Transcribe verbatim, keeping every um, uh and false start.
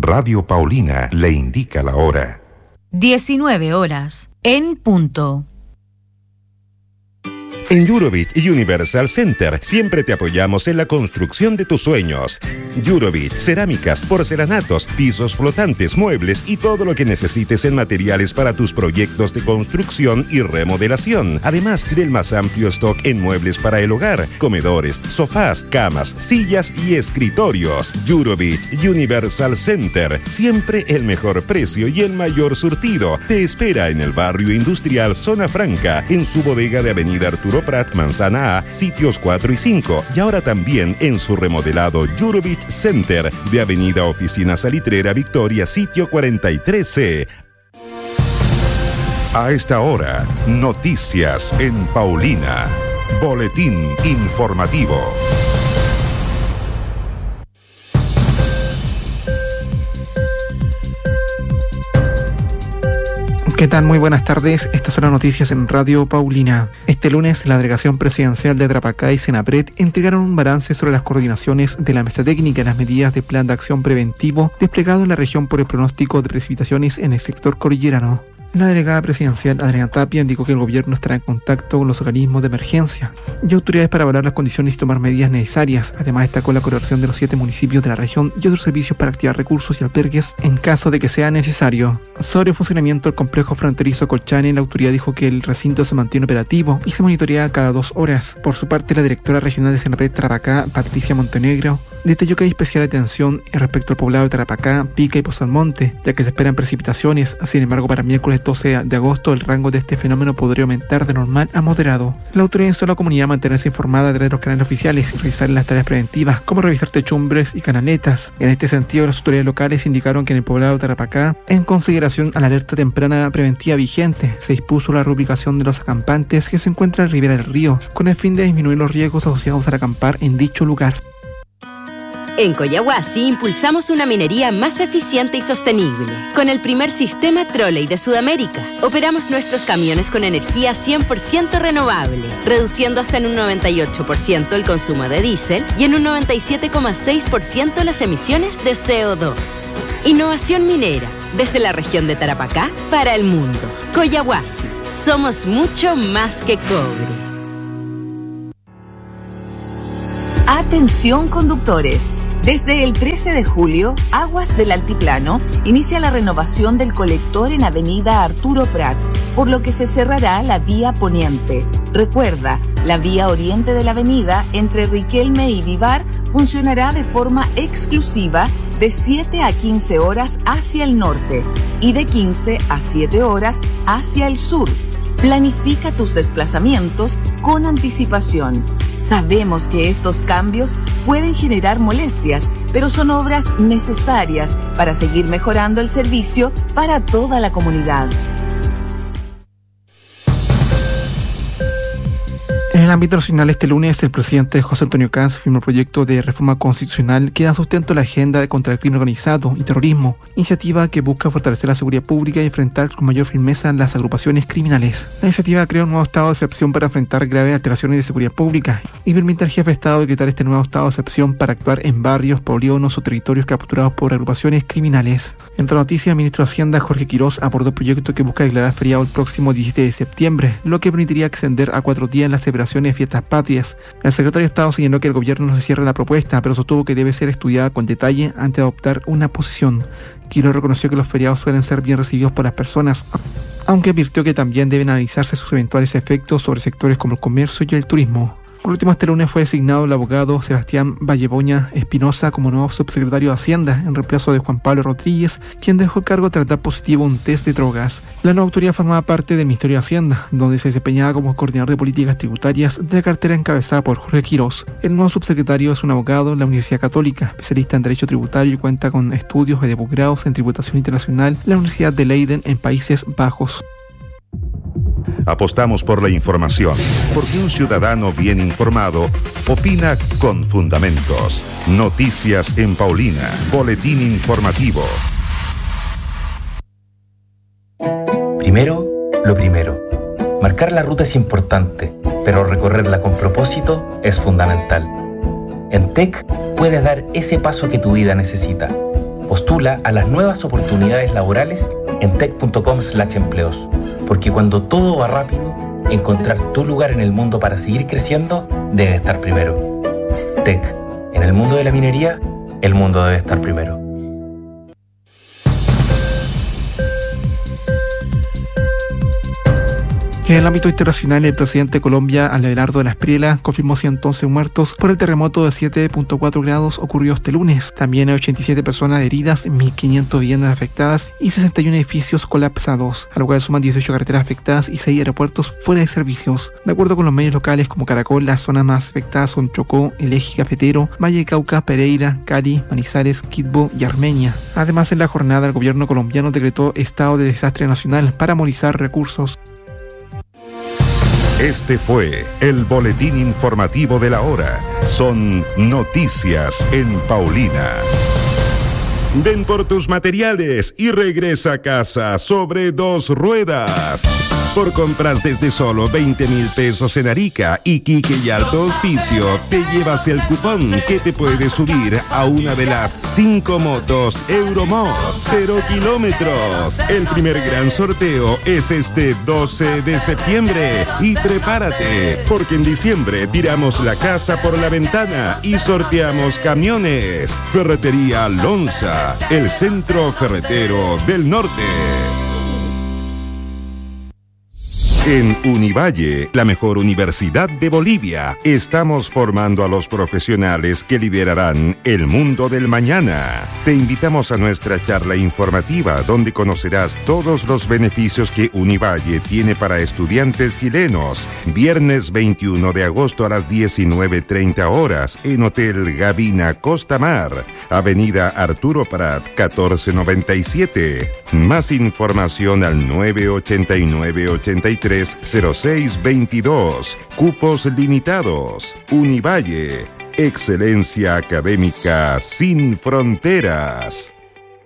Radio Paulina le indica la hora. diecinueve horas, en punto. En Eurovit Universal Center siempre te apoyamos en la construcción de tus sueños. Eurovit, cerámicas, porcelanatos, pisos flotantes, muebles y todo lo que necesites en materiales para tus proyectos de construcción y remodelación. Además del más amplio stock en muebles para el hogar, comedores, sofás, camas, sillas y escritorios. Eurovit Universal Center, siempre el mejor precio y el mayor surtido. Te espera en el barrio industrial Zona Franca, en su bodega de Avenida Arturo Prat, Manzana A, sitios cuatro y cinco, y ahora también en su remodelado Eurovit Center de Avenida Oficina Salitrera Victoria, sitio cuarenta y tres C. A esta hora, noticias en Paulina. Boletín informativo. ¿Qué tal? Muy buenas tardes. Estas son las noticias en Radio Paulina. Este lunes, la Delegación Presidencial de Tarapacá y Senapred entregaron un balance sobre las coordinaciones de la mesa técnica y las medidas de plan de acción preventivo desplegado en la región por el pronóstico de precipitaciones en el sector cordillerano. La delegada presidencial Adriana Tapia indicó que el gobierno estará en contacto con los organismos de emergencia y autoridades para evaluar las condiciones y tomar medidas necesarias. Además, destacó la colaboración de los siete municipios de la región y otros servicios para activar recursos y albergues en caso de que sea necesario. Sobre el funcionamiento del complejo fronterizo Colchane, la autoridad dijo que el recinto se mantiene operativo y se monitorea cada dos horas. Por su parte, la directora regional de Senapred Tarapacá, Patricia Montenegro, detalló que hay especial atención respecto al poblado de Tarapacá, Pica y Pozalmonte, ya que se esperan precipitaciones. Sin embargo, para miércoles doce de agosto el rango de este fenómeno podría aumentar de normal a moderado. La autoridad instó a la comunidad a mantenerse informada a través de los canales oficiales y realizar las tareas preventivas, como revisar techumbres y canaletas. En este sentido, las autoridades locales indicaron que en el poblado de Tarapacá, en consideración a la alerta temprana preventiva vigente, se dispuso la reubicación de los acampantes que se encuentran en la ribera del río, con el fin de disminuir los riesgos asociados al acampar en dicho lugar. En Coyahuasi impulsamos una minería más eficiente y sostenible. Con el primer sistema trolley de Sudamérica, operamos nuestros camiones con energía cien por ciento renovable, reduciendo hasta en un noventa y ocho por ciento el consumo de diésel y en un noventa y siete coma seis por ciento las emisiones de C O dos. Innovación minera, desde la región de Tarapacá para el mundo. Coyahuasi, somos mucho más que cobre. Atención conductores. Desde el trece de julio, Aguas del Altiplano inicia la renovación del colector en Avenida Arturo Prat, por lo que se cerrará la vía poniente. Recuerda, la vía oriente de la avenida entre Riquelme y Vivar funcionará de forma exclusiva de siete a quince horas hacia el norte y de quince a siete horas hacia el sur. Planifica tus desplazamientos con anticipación. Sabemos que estos cambios pueden generar molestias, pero son obras necesarias para seguir mejorando el servicio para toda la comunidad. En el ámbito nacional, este lunes, el presidente José Antonio Kast firmó el proyecto de reforma constitucional que da sustento a la agenda contra el crimen organizado y terrorismo, iniciativa que busca fortalecer la seguridad pública y enfrentar con mayor firmeza las agrupaciones criminales. La iniciativa crea un nuevo estado de excepción para enfrentar graves alteraciones de seguridad pública y permite al jefe de Estado decretar este nuevo estado de excepción para actuar en barrios, polígonos o territorios capturados por agrupaciones criminales. En otra noticia, el ministro de Hacienda, Jorge Quirós, abordó el proyecto que busca declarar feriado el próximo diecisiete de septiembre, lo que permitiría extender a cuatro días la celebración de fiestas patrias. El secretario de Estado señaló que el gobierno no se cierra la propuesta, pero sostuvo que debe ser estudiada con detalle antes de adoptar una posición. Quirós reconoció que los feriados suelen ser bien recibidos por las personas, aunque advirtió que también deben analizarse sus eventuales efectos sobre sectores como el comercio y el turismo. Por último, este lunes fue designado el abogado Sebastián Valleboña Espinosa como nuevo subsecretario de Hacienda, en reemplazo de Juan Pablo Rodríguez, quien dejó el cargo tras dar positivo un test de drogas. La nueva autoridad formaba parte del Ministerio de Hacienda, donde se desempeñaba como coordinador de políticas tributarias de la cartera encabezada por Jorge Quirós. El nuevo subsecretario es un abogado en la Universidad Católica, especialista en Derecho Tributario y cuenta con estudios de posgrados en Tributación Internacional en la Universidad de Leiden en Países Bajos. Apostamos por la información, porque un ciudadano bien informado opina con fundamentos. Noticias en Paulina. Boletín informativo. Primero, lo primero. Marcar la ruta es importante, pero recorrerla con propósito es fundamental. En T E C puedes dar ese paso que tu vida necesita. Postula a las nuevas oportunidades laborales en tec punto com slash empleos. Porque cuando todo va rápido, encontrar tu lugar en el mundo para seguir creciendo debe estar primero. Tec. En el mundo de la minería, el mundo debe estar primero. En el ámbito internacional, el presidente de Colombia, Abelardo de la Espriella, confirmó ciento once muertos por el terremoto de siete punto cuatro grados ocurrido este lunes. También hay ochenta y siete personas heridas, mil quinientas viviendas afectadas y sesenta y uno edificios colapsados, a lo cual suman dieciocho carreteras afectadas y seis aeropuertos fuera de servicios. De acuerdo con los medios locales como Caracol, las zonas más afectadas son Chocó, El Eje Cafetero, Valle de Cauca, Pereira, Cali, Manizales, Quibdó y Armenia. Además, en la jornada, el gobierno colombiano decretó estado de desastre nacional para movilizar recursos. Este fue el boletín informativo de la hora. Son noticias en Paulina. Ven por tus materiales y regresa a casa sobre dos ruedas. Por compras desde solo veinte mil pesos en Arica, Iquique y Alto Hospicio, te llevas el cupón que te puede subir a una de las cinco motos Euromod cero kilómetros. El primer gran sorteo es este doce de septiembre y prepárate, porque en diciembre tiramos la casa por la ventana y sorteamos camiones. Ferretería Lonza, el centro ferretero del norte. En Univalle, la mejor universidad de Bolivia, estamos formando a los profesionales que liderarán el mundo del mañana. Te invitamos a nuestra charla informativa donde conocerás todos los beneficios que Univalle tiene para estudiantes chilenos. Viernes veintiuno de agosto a las diecinueve treinta horas en Hotel Gavina Costa Mar, Avenida Arturo Prat catorce noventa y siete. Más información al nueve ochenta y nueve ochenta y tres cero seis veintidós. Cupos limitados. Univalle. Excelencia académica sin fronteras.